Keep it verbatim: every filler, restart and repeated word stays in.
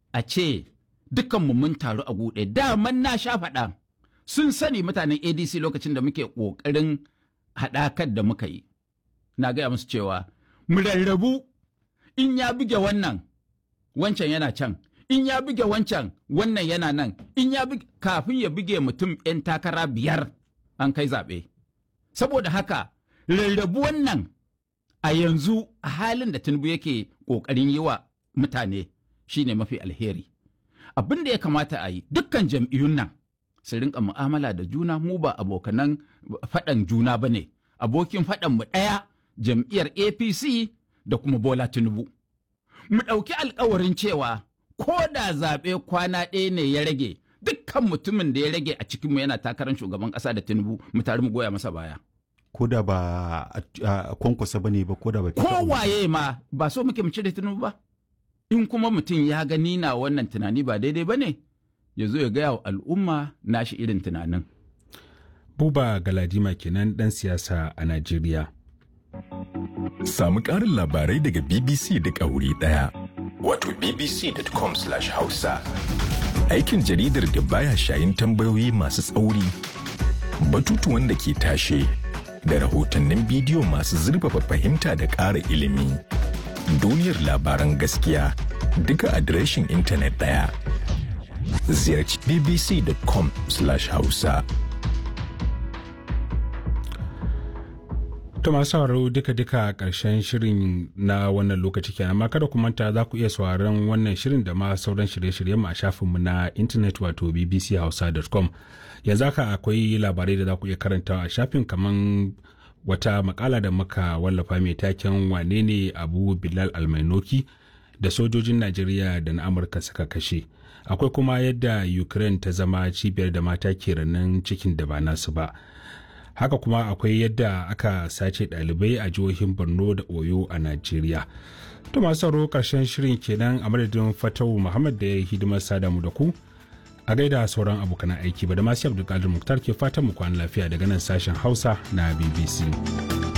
a ce dukkanmu mun taru a guɗe daman na sha faɗa sun sani mutanen A D C lokacin da muke ƙoƙarin haɗakar da muka yi na gaya musu cewa mu rarrabu in ya buge wannan wancan yana can in ya buge wancan wannan yana nan in ya buge kafin ya buge mutum 'yan takara biyar an kai zaɓe saboda haka rarrabu wannan a yanzu a halin da Tinubu yake ƙoƙarin yi wa mutane shine mafi alheri abin da ya kamata a yi dukkan jam'iyyun nan su rinka mu'amala da juna mu ba abokanan faɗan juna ba ne abokin faɗan mu ɗaya jam'iyyar A P C da kuma Bola Tinubu mu ɗauki alkawarin cewa ko da zaɓe kwana ɗaya ne ya rage dukkan mutumin da ya rage a cikinmu yana takarar shugaban ƙasa da Tinubu mu tare mu goya masa baya ko da ba a kwankwasa ba ne ba ko da ba kowaye ma ba so muke mu cire Tinubu ba in kuma mutum ya gani na wannan tunani ba daidai ba ne ya zo ya gaya wa al'umma nashi irin tunanin. Buba Galadima kenan ɗan siyasa a Najeriya. Samu ƙarin labarai daga B B C duk a wuri ɗaya. Wato b b c dot com slash hausa. Aikin jaridar da baya shayin tambayoyi masu tsauri, batutuwan da ke tashe, da rahotannin bidiyo masu zurfafa fahimta da ƙara ilimi. Duniyar labaran gaskiya duka adireshin intanet ɗaya. Ziyarci b b c dot com slash hausa. To masu sauraro duka-duka ƙarshen shirin na wannan lokaci kenan amma kada ku manta za ku iya sauraron wannan shirin da ma sauran shirye-shiryen a shafinmu na intanet wato b b c hausa dot com. Yanzu haka akwai labarai da za ku iya karantawa a shafin kaman wata makala da muka wallafa mai taken wane ne Abu Bilal Almainoki da sojojin Najeriya da na Amurka suka kashe. Akwai kuma yadda Ukraine ta zama cibiyar da mata ke ranan cikin da ba nasu ba. Haka kuma akwai yadda aka sace ɗalibai a jihohin Borno da Oyo a Najeriya. To masu sauraro ƙarshen shirin kenan a madadin Fatawu Muhammad da ya yi hidimar sada mu da ku. A gaida sauran abokan aiki ba da masu Abdulkadir Muktar ke fatan mu kwana lafiya daga nan sashen Hausa na B B C.